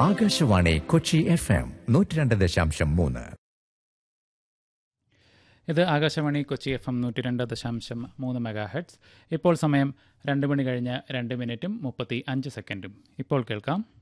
Akashvani Kochi FM 102.3. ഇത് Akashvani Kochi FM 102.3 megahertz. ഇപ്പോൾ സമയം 2 മണി കഴിഞ്ഞ് 2 മിനിറ്റും 35 സെക്കൻഡും. ഇപ്പോൾ കേൾക്കാം